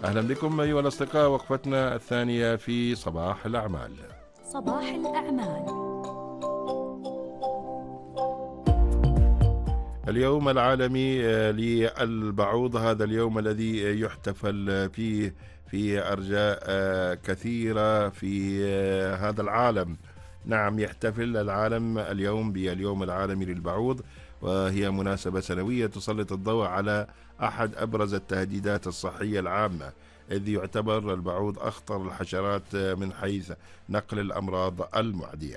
أهلا بكم أيها الأصدقاء، وقفتنا الثانية في صباح الأعمال. صباح الأعمال. اليوم العالمي للبعوض، هذا اليوم الذي يحتفل فيه في أرجاء كثيرة في هذا العالم. نعم، يحتفل العالم اليوم باليوم العالمي للبعوض، وهي مناسبة سنوية تسلط الضوء على أحد أبرز التهديدات الصحية العامة، إذ يعتبر البعوض أخطر الحشرات من حيث نقل الأمراض المعدية.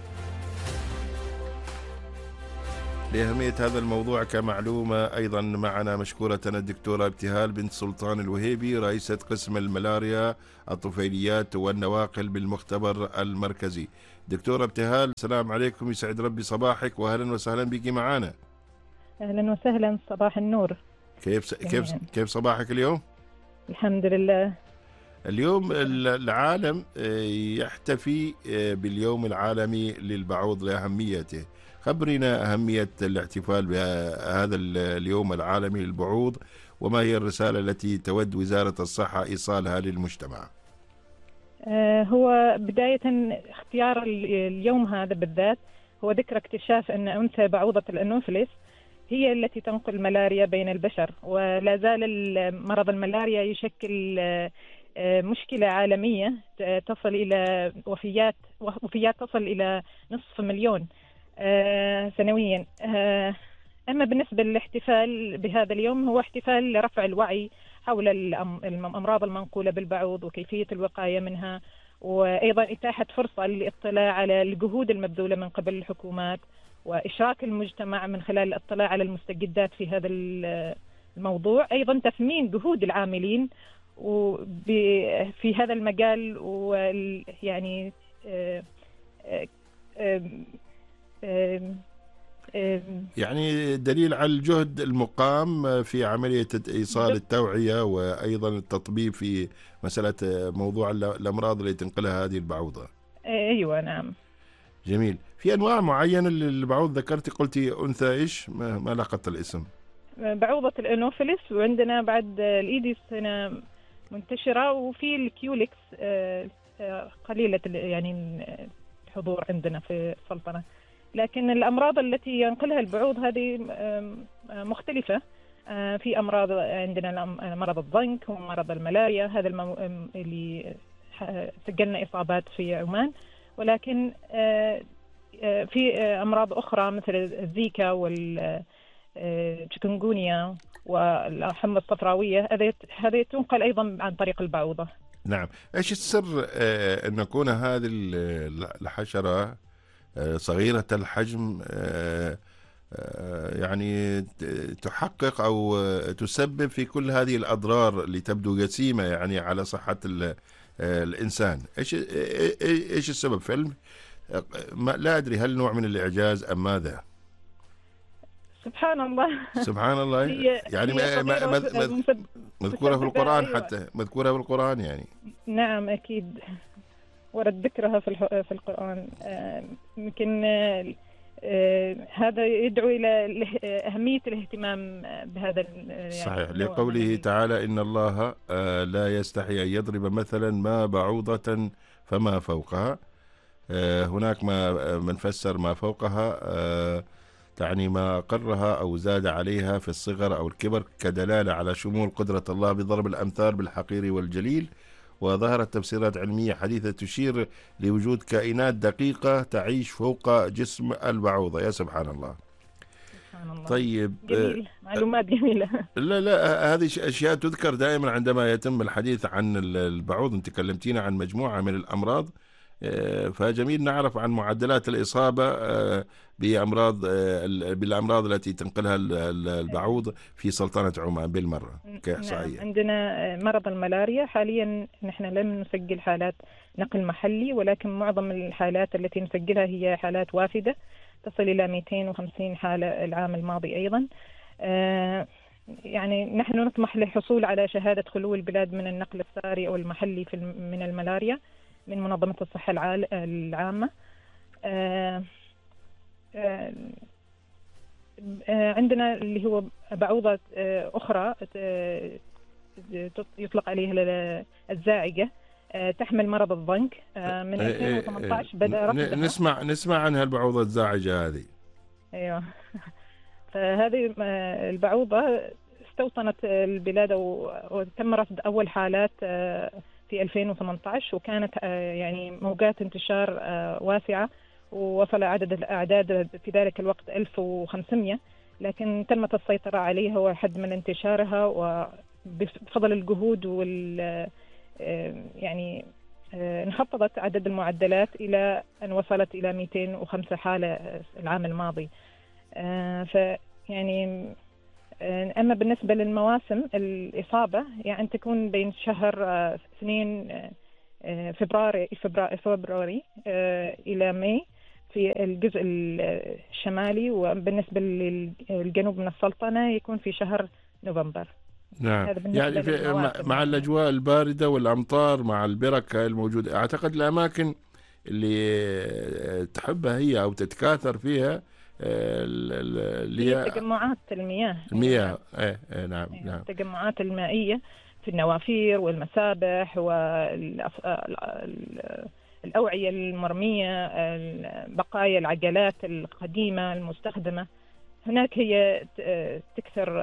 لأهمية هذا الموضوع كمعلومة أيضا معنا مشكورة الدكتورة ابتهال بنت سلطان الوهيبي، رئيسة قسم الملاريا الطفيليات والنواقل بالمختبر المركزي. دكتورة ابتهال، السلام عليكم، يسعد ربي صباحك وأهلا وسهلا بك معنا. أهلا وسهلا، صباح النور. كيف صباحك اليوم؟ الحمد لله. اليوم العالم يحتفي باليوم العالمي للبعوض لأهميته. خبرنا أهمية الاحتفال بهذا اليوم العالمي للبعوض، وما هي الرسالة التي تود وزارة الصحة إيصالها للمجتمع؟ هو بداية اختيار اليوم هذا بالذات هو ذكرى اكتشاف أن أنثى بعوضة الأنوفلس هي التي تنقل الملاريا بين البشر، ولا زال مرض الملاريا يشكل مشكلة عالمية تصل إلى وفيات تصل إلى 500,000 سنويا. أما بالنسبة للاحتفال بهذا اليوم، هو احتفال لرفع الوعي حول الأمراض المنقولة بالبعوض وكيفية الوقاية منها، وأيضا إتاحة فرصة للاطلاع على الجهود المبذولة من قبل الحكومات وإشراك المجتمع من خلال الاطلاع على المستجدات في هذا الموضوع، أيضا تثمين جهود العاملين في هذا المجال، ويعني يعني دليل على الجهد المقام في عملية إيصال التوعية، وأيضا التطبيب في مسألة موضوع الأمراض اللي تنقلها هذه البعوضة. أيوة نعم. جميل. في أنواع معينة للبعوض ذكرتي، قلتي أنثى إيش؟ ما لقطت الاسم. بعوضة الأنوفلس، وعندنا بعد الإيديس هنا منتشرة، وفي الكيوليكس قليلة يعني الحضور عندنا في السلطنة. لكن الأمراض التي ينقلها البعوض هذه مختلفة. في أمراض عندنا مرض الضنك ومرض الملاريا، هذا اللي سجلنا إصابات في عمان، ولكن في أمراض أخرى مثل الزيكا والتشيكنغونيا والحمى الصفراوية، هذه تنقل أيضا عن طريق البعوضة. نعم. إيش السر أن يكون هذه الحشرة صغيرة الحجم يعني تحقق أو تسبب في كل هذه الأضرار اللي تبدو جسيمة يعني على صحة الإنسان؟ إيش السبب؟ فيلم لا أدري، هل نوع من الإعجاز أم ماذا؟ سبحان الله. سبحان الله. يعني مذكورة في القرآن. أيوة. حتى مذكورة في القرآن يعني. نعم أكيد، ورد ذكرها في القرآن. يمكن هذا يدعو إلى أهمية الاهتمام بهذا يعني صحيح، لقوله تعالى: إن الله لا يستحي أن يضرب مثلا ما بعوضة فما فوقها. هناك من فسر ما فوقها تعني ما قرها أو زاد عليها في الصغر أو الكبر، كدلالة على شمول قدرة الله بضرب الأمثال بالحقير والجليل. وظهرت تفسيرات علمية حديثة تشير لوجود كائنات دقيقة تعيش فوق جسم البعوضة. يا سبحان الله. سبحان الله. طيب، جميل. معلومات جميلة. لا هذه أشياء تذكر دائما عندما يتم الحديث عن البعوض. انت كلمتينا عن مجموعة من الأمراض، فجميل نعرف عن معدلات الإصابة بالأمراض التي تنقلها البعوض في سلطنة عمان بالمرة كإحصائية. نعم. عندنا مرض الملاريا حاليا نحن لم نسجل حالات نقل محلي، ولكن معظم الحالات التي نسجلها هي حالات وافدة تصل إلى 250 حالة العام الماضي أيضا. يعني نحن نطمح للحصول على شهادة خلو البلاد من النقل الساري أو المحلي من الملاريا من منظمة الصحة العامة. عندنا اللي هو بعوضة أخرى يطلق عليها الزاعقة، تحمل مرض الضنك. من 2018 بدأ رفضها. نسمع عنها البعوضة الزاعجة هذه. أيوة. فهذه البعوضة استوطنت البلاد وتم رصد أول حالات في 2018، وكانت يعني موجات انتشار واسعة، ووصل عدد الأعداد في ذلك الوقت 1500، لكن تمت السيطرة عليها وحد من انتشارها، وبفضل الجهود يعني انخفضت عدد المعدلات إلى أن وصلت إلى 205 حالة العام الماضي. فيعني أما بالنسبة للمواسم الإصابة يعني تكون بين شهر 2 فبراير إلى ماي في الجزء الشمالي، وبالنسبة للجنوب من السلطنة يكون في شهر نوفمبر. نعم، يعني مع الأجواء الباردة والأمطار مع البركة الموجودة، أعتقد الأماكن اللي تحبها هي أو تتكاثر فيها اللي هي تجمعات المياه. نعم. التجمعات المائية في النوافير والمسابح والأوعية المرمية، بقايا العجلات القديمة المستخدمة. هناك هي تكثر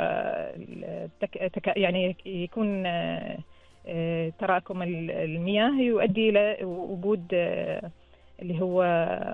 يعني يكون تراكم المياه يؤدي إلى وجود اللي هو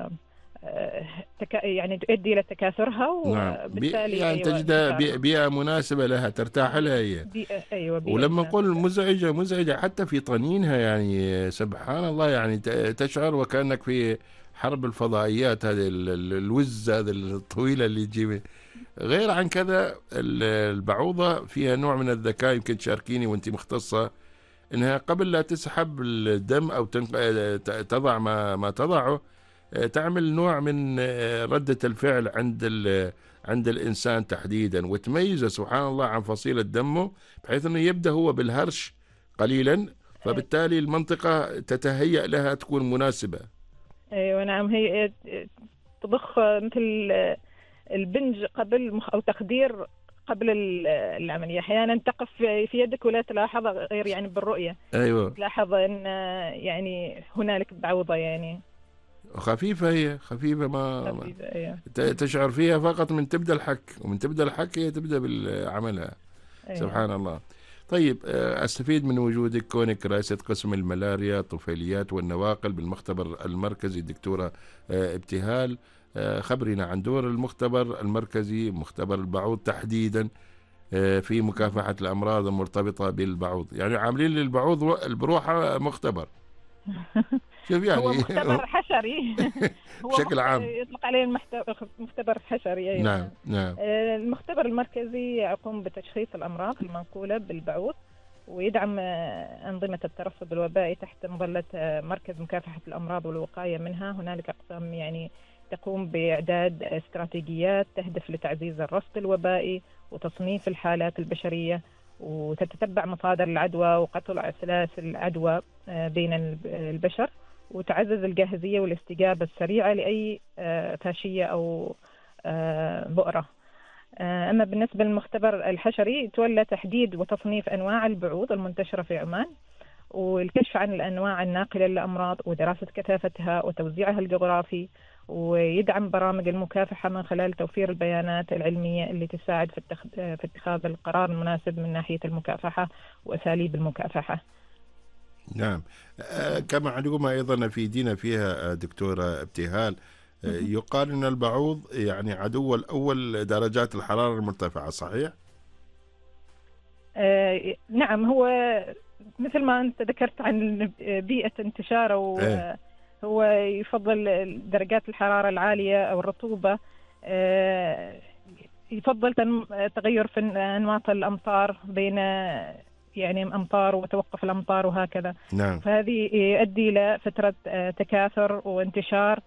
يعني تؤدي إلى تكاثرها، وبالتالي يعني تجد بيئة مناسبة لها ترتاح لها هي. أيوة. ولما نقول مزعجة حتى في طنينها، يعني سبحان الله، يعني تشعر وكأنك في حرب الفضائيات، هذه الوز هذه الطويلة اللي تجي. غير عن كذا البعوضة فيها نوع من الذكاء، يمكن تشاركيني وانت مختصة، انها قبل لا تسحب الدم او تضع ما تضعه، تعمل نوع من ردة الفعل عند الإنسان تحديدا، وتميزه سبحان الله عن فصيلة دمه، بحيث أنه يبدأ هو بالهرش قليلا، فبالتالي المنطقة تتهيأ لها تكون مناسبة. أيوة نعم، هي تضخ مثل البنج قبل أو تخدير قبل العملية. أحيانا تقف في يدك ولا تلاحظ غير يعني بالرؤية. أيوة. تلاحظ أن يعني هنالك بعوضة، يعني خفيفة، هي خفيفة ما أيوة. تشعر فيها فقط من تبدأ الحك، ومن تبدأ الحك هي تبدأ بالعملها. أيوة. سبحان الله. طيب، أستفيد من وجودك كونك رئيسة قسم الملاريا الطفيليات والنواقل بالمختبر المركزي الدكتورة ابتهال. خبرنا عن دور المختبر المركزي، مختبر البعوض تحديدا، في مكافحة الأمراض المرتبطة بالبعوض. يعني عاملين للبعوض بروحه مختبر. شوف يعني هو مختبر حشري بشكل عام يطلق عليه مختبر حشري. أيضا. نعم. المختبر المركزي يقوم بتشخيص الأمراض المنقولة بالبعوض، ويدعم أنظمة الترصد الوبائي تحت مظلة مركز مكافحة الأمراض والوقاية منها. هنالك أقسام يعني تقوم بإعداد استراتيجيات تهدف لتعزيز الرصد الوبائي وتصنيف الحالات البشرية، وتتتبع مصادر العدوى وقطع سلاسل العدوى بين البشر، وتعزز الجاهزية والاستجابة السريعة لأي فاشية أو بؤرة. أما بالنسبة للمختبر الحشري، يتولى تحديد وتصنيف أنواع البعوض المنتشرة في عمان، والكشف عن الأنواع الناقلة للأمراض ودراسة كثافتها وتوزيعها الجغرافي، ويدعم برامج المكافحة من خلال توفير البيانات العلمية اللي تساعد في اتخاذ القرار المناسب من ناحية المكافحة وأساليب المكافحة. نعم. كمعلومة أيضا نفيدينا فيها دكتورة ابتهال، يقال أن البعوض يعني عدو الأول درجات الحرارة المرتفعة، صحيح؟ نعم، هو مثل ما أنت ذكرت عن بيئة انتشاره، هو يفضل درجات الحرارة العالية أو الرطوبة، يفضل تغير في أنماط الأمطار بين يعني أمطار وتوقف الأمطار وهكذا. نعم. فهذه يؤدي إلى فترة تكاثر وانتشار،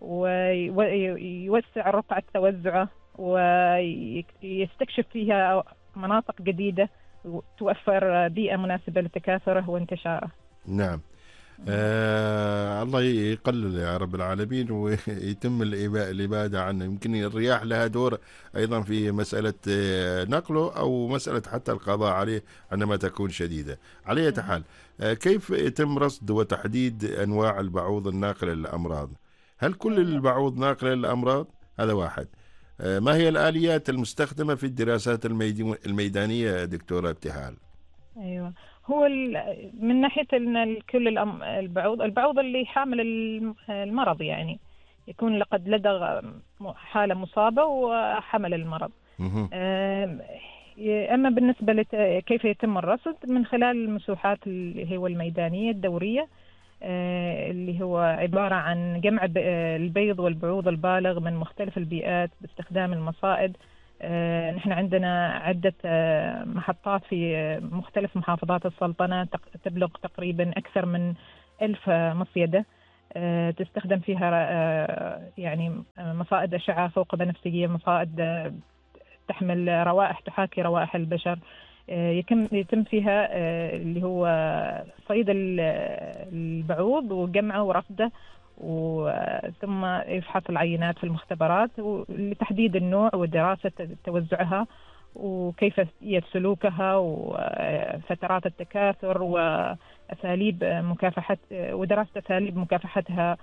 ويوسع رقعة توزعه، ويستكشف فيها مناطق جديدة توفر بيئة مناسبة لتكاثره وانتشاره. نعم. الله يقلل يا رب العالمين ويتم الإبادة عنه. يمكن الرياح لها دور أيضا في مسألة نقله أو مسألة حتى القضاء عليه عندما تكون شديدة. على أية حال، كيف يتم رصد وتحديد أنواع البعوض الناقلة للأمراض؟ هل كل البعوض ناقلة للأمراض؟ هذا واحد. ما هي الآليات المستخدمة في الدراسات الميدانية دكتورة ابتهال؟ ايوه، هو من ناحيه ان كل البعوض اللي حامل المرض، يعني يكون لقد لدغ حاله مصابه وحمل المرض. مهم. اما بالنسبه كيف يتم الرصد، من خلال المسوحات اللي هو الميدانيه الدوريه، اللي هو عباره عن جمع البيض والبعوض البالغ من مختلف البيئات باستخدام المصائد. نحن عندنا عدة محطات في مختلف محافظات السلطنة، تبلغ تقريبا أكثر من 1000 مصيدة، تستخدم فيها يعني مصائد أشعة فوق بنفسجية، مصائد تحمل روائح تحاكي روائح البشر. يتم فيها اللي هو صيد البعوض وجمعه ورصده، ثم يفحص العينات في المختبرات لتحديد النوع ودراسة توزعها وكيفية سلوكها وفترات التكاثر وأساليب مكافحة ودراسة أساليب مكافحتها،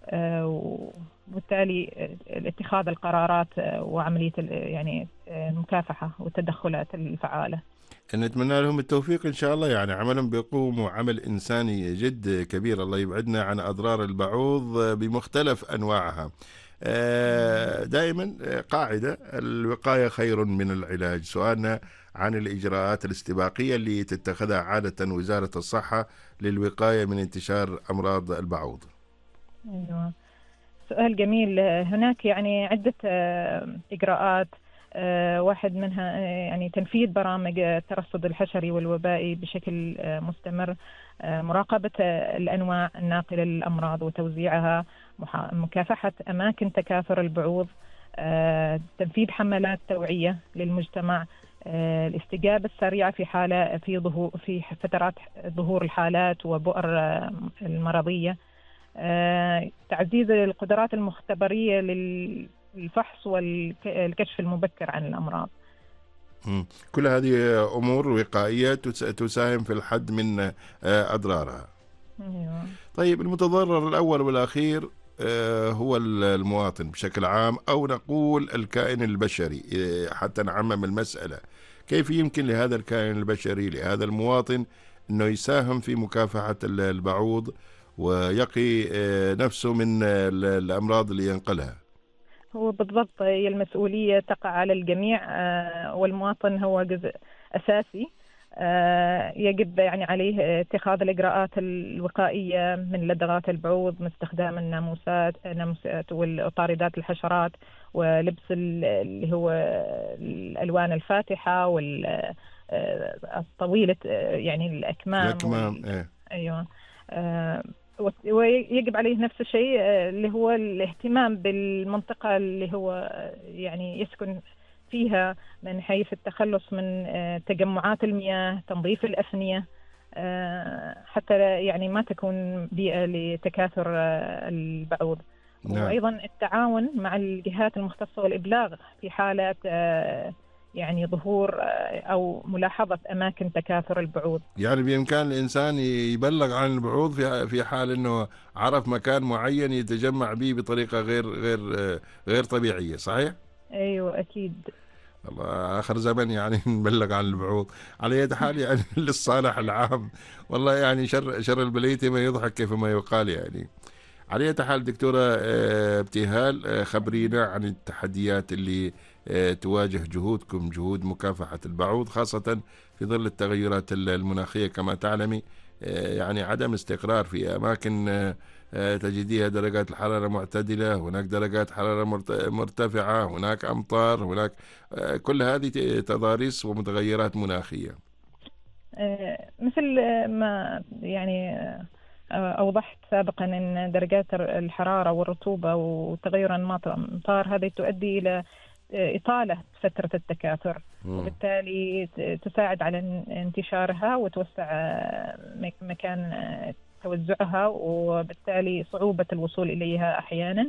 وبالتالي اتخاذ القرارات وعملية يعني المكافحة والتدخلات الفعالة. نتمنى لهم التوفيق إن شاء الله. يعني عملهم بيقوموا عمل إنساني جد كبير، الله يبعدنا عن أضرار البعوض بمختلف أنواعها. دائما قاعدة الوقاية خير من العلاج. سؤالنا عن الإجراءات الاستباقية اللي تتخذها عادة وزارة الصحة للوقاية من انتشار أمراض البعوض. أيوة، سؤال جميل. هناك يعني عدة إجراءات، واحد منها يعني تنفيذ برامج الترصد الحشري والوبائي بشكل مستمر، مراقبة الأنواع الناقلة للأمراض وتوزيعها، مكافحة أماكن تكاثر البعوض، تنفيذ حملات توعية للمجتمع، الاستجابة السريعة في فترات ظهور الحالات وبؤر المرضية، تعزيز القدرات المختبرية للفحص والكشف المبكر عن الأمراض. كل هذه أمور وقائية تساهم في الحد من أضرارها. أيوة. طيب، المتضرر الأول والأخير هو المواطن بشكل عام، أو نقول الكائن البشري حتى نعمم المسألة. كيف يمكن لهذا الكائن البشري، لهذا المواطن، أنه يساهم في مكافحة البعوض ويقي نفسه من الأمراض اللي ينقلها؟ هو بالضبط، هي المسؤولية تقع على الجميع، والمواطن هو جزء أساسي. يجب يعني عليه اتخاذ الإجراءات الوقائية من لدغات البعوض، من استخدام الناموسات والطاردات الحشرات، ولبس اللي هو الألوان الفاتحة والطويلة، يعني الأكمام. أيوة. ويجب عليه نفس الشيء اللي هو الاهتمام بالمنطقة اللي هو يعني يسكن فيها، من حيث التخلص من تجمعات المياه، تنظيف الأفنية، حتى يعني ما تكون بيئة لتكاثر البعوض. نعم. وأيضا التعاون مع الجهات المختصة والإبلاغ في حالات يعني ظهور أو ملاحظة أماكن تكاثر البعوض. يعني بإمكان الإنسان يبلغ عن البعوض في حال أنه عرف مكان معين يتجمع به بطريقة غير طبيعية، صحيح؟ أيوة أكيد. الله، آخر زمن يعني نبلغ عن البعوض. على يد حال يعني للصالح العام. والله يعني شر البلية ما يضحك كيف ما يقال يعني. على يد حال دكتورة ابتهال، خبرينا عن التحديات اللي تواجه جهودكم، جهود مكافحة البعوض، خاصة في ظل التغيرات المناخية. كما تعلمي يعني عدم استقرار في أماكن تجديها درجات الحرارة معتدلة، هناك درجات حرارة مرتفعة، هناك أمطار، هناك كل هذه تضاريس ومتغيرات مناخية. مثل ما يعني أوضحت سابقا أن درجات الحرارة والرطوبة وتغير أنماط الأمطار هذه تؤدي إلى إطالة فترة التكاثر، وبالتالي تساعد على انتشارها وتوسع مكان توزعها وبالتالي صعوبة الوصول إليها أحيانا.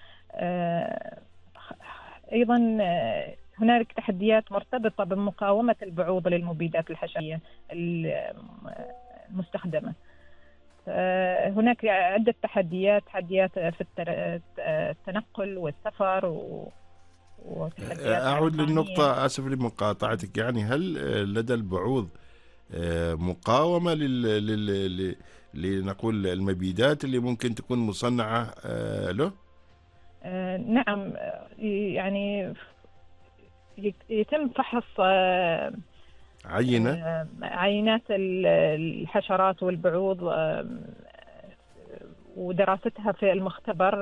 أيضا هنالك تحديات مرتبطة بمقاومة البعوض للمبيدات الحشرية المستخدمة. هناك عدة تحديات في التنقل والسفر وتحديات. أعود للنقطة، آسف لمقاطعتك، يعني هل لدى البعوض مقاومة لنقول المبيدات اللي ممكن تكون مصنعة له؟ نعم، يعني يتم فحص عينات الحشرات والبعوض ودراستها في المختبر،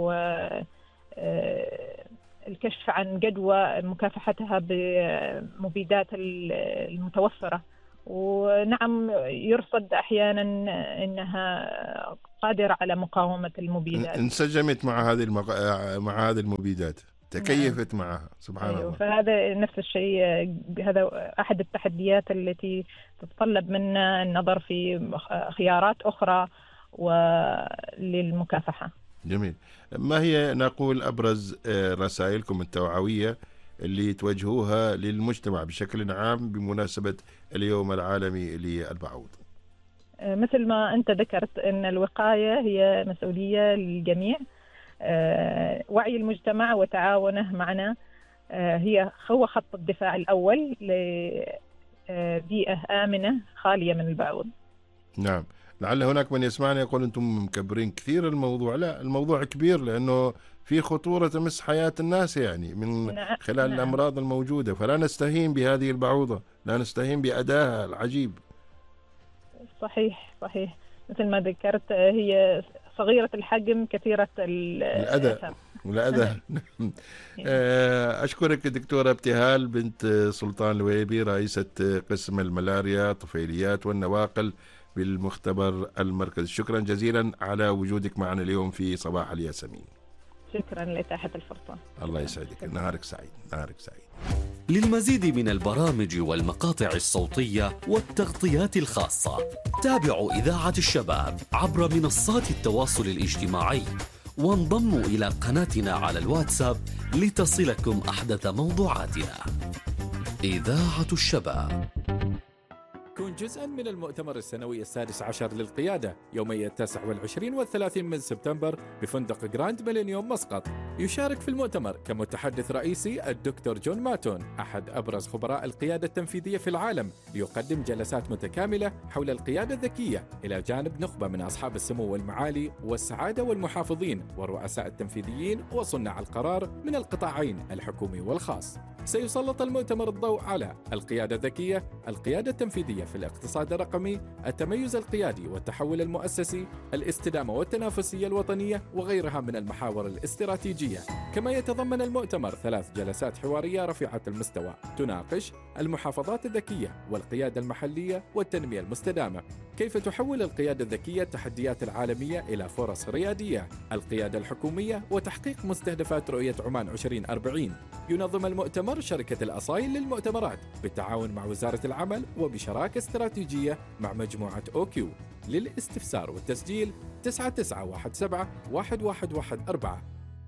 والكشف عن جدوى مكافحتها بمبيدات المتوفرة. ونعم يرصد أحيانا أنها قادرة على مقاومة المبيدات، انسجمت مع هذه المبيدات، تكيفت معها، سبحان الله. فهذا نفس الشيء، هذا أحد التحديات التي تتطلب منا النظر في خيارات أخرى وللمكافحة. جميل. ما هي نقول أبرز رسائلكم التوعوية اللي توجهوها للمجتمع بشكل عام بمناسبة اليوم العالمي للبعوض؟ مثل ما أنت ذكرت أن الوقاية هي مسؤولية للجميع. وعي المجتمع وتعاونه معنا هو خط الدفاع الأول لبيئة آمنة خالية من البعوض. نعم. لعل هناك من يسمعني يقول أنتم مكبرين كثير الموضوع. لا، الموضوع كبير لأنه في خطورة تمس حياة الناس يعني من خلال الأمراض الموجودة، فلا نستهين بهذه البعوضة، لا نستهين بأدائها العجيب. صحيح مثل ما ذكرت، هي صغيرة الحجم كثيرة الأذى والأذى. أشكرك دكتورة ابتهال بنت سلطان الويبي، رئيسة قسم الملاريا طفيليات والنواقل بالمختبر المركزي. شكرا جزيلا على وجودك معنا اليوم في صباح الياسمين. شكرا لإتاحة الفرصة. الله يسعدك. نهارك سعيد. للمزيد من البرامج والمقاطع الصوتية والتغطيات الخاصة، تابعوا إذاعة الشباب عبر منصات التواصل الاجتماعي، وانضموا إلى قناتنا على الواتساب لتصلكم أحدث موضوعاتنا. إذاعة الشباب. كون جزءا من المؤتمر السنوي السادس عشر للقيادة يومي 29 و30 من سبتمبر بفندق جراند ميلينيوم مسقط. يشارك في المؤتمر كمتحدث رئيسي الدكتور جون ماتون، أحد أبرز خبراء القيادة التنفيذية في العالم، ليقدم جلسات متكاملة حول القيادة الذكية إلى جانب نخبة من أصحاب السمو والمعالي والسعادة والمحافظين والرؤساء التنفيذيين وصناع القرار من القطاعين الحكومي والخاص. سيسلط المؤتمر الضوء على القيادة الذكية، القيادة التنفيذية في الاقتصاد الرقمي، التميز القيادي والتحول المؤسسي، الاستدامة والتنافسية الوطنية وغيرها من المحاور الاستراتيجية. كما يتضمن المؤتمر 3 جلسات حوارية رفيعة المستوى تناقش المحافظات الذكية والقيادة المحلية والتنمية المستدامة، كيف تحول القيادة الذكية التحديات العالمية إلى فرص ريادية، القيادة الحكومية وتحقيق مستهدفات رؤية عمان 2040. ينظم المؤتمر شركة الأصايل للمؤتمرات بالتعاون مع وزارة العمل وبشراكة استراتيجية مع مجموعة أوكيو. للاستفسار والتسجيل 9917 1114.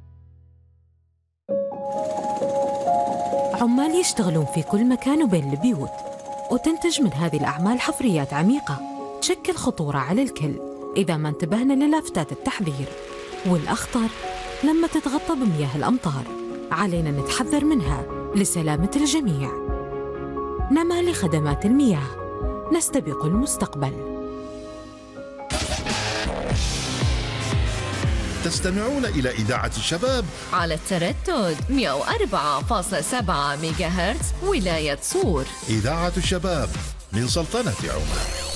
عمال يشتغلون في كل مكان وبين البيوت، وتنتج من هذه الأعمال حفريات عميقة تشكل خطورة على الكل إذا ما انتبهنا للافتات التحذير. والأخطر لما تتغطى بمياه الأمطار، علينا نتحذر منها لسلامة الجميع. نما لخدمات المياه، نستبق المستقبل. تستمعون إلى إذاعة الشباب على التردد 104.7 ميجاهرتز ولاية صور. إذاعة الشباب من سلطنة عمان.